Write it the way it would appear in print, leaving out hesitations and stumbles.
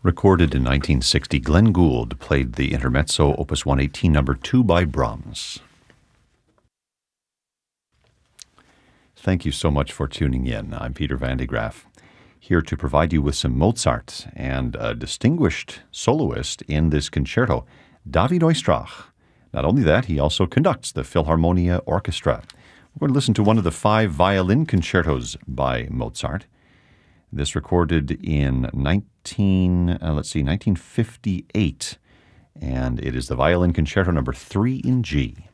Recorded in 1960, Glenn Gould played the Intermezzo, Opus 118, number 2 by Brahms. Thank you so much for tuning in. I'm Peter Van de Graaff, here to provide you with some Mozart and a distinguished soloist in this concerto, David Oistrakh. Not only that, he also conducts the Philharmonia Orchestra. We're going to listen to one of the 5 violin concertos by Mozart. This recorded in 1958, and it is the Violin Concerto number 3 in G.